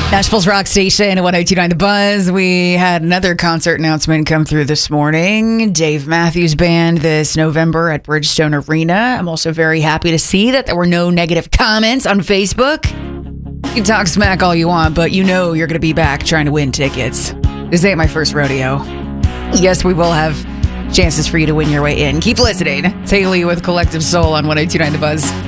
Nashville's Rock Station, 1029 The Buzz. We had another concert announcement come through this morning. Dave Matthews Band this November at Bridgestone Arena. I'm also very happy to see that there were no negative comments on Facebook. You can talk smack all you want, but you know you're going to be back trying to win tickets. This ain't my first rodeo. Yes, we will have chances for you to win your way in. Keep listening. It's Haley with Collective Soul on 1029 The Buzz.